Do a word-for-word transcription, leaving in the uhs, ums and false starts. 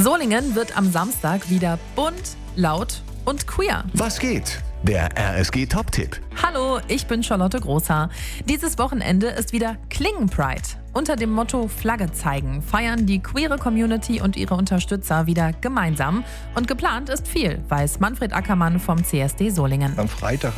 Solingen wird am Samstag wieder bunt, laut und queer. Was geht? Der R S G-Top-Tipp. Hallo, ich bin Charlotte Großhaar. Dieses Wochenende ist wieder Klingen-Pride. Unter dem Motto Flagge zeigen feiern die queere Community und ihre Unterstützer wieder gemeinsam. Und geplant ist viel, weiß Manfred Ackermann vom C S D Solingen. Am Freitag